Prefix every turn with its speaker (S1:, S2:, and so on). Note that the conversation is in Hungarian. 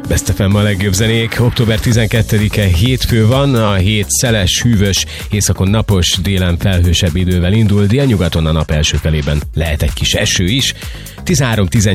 S1: Best FM a legjobb zenék. Október 12-e hétfő van, a hét szeles, hűvös, északon napos, délen felhősebb idővel indul, délnyugaton a nap első felében lehet egy kis eső is. 13-18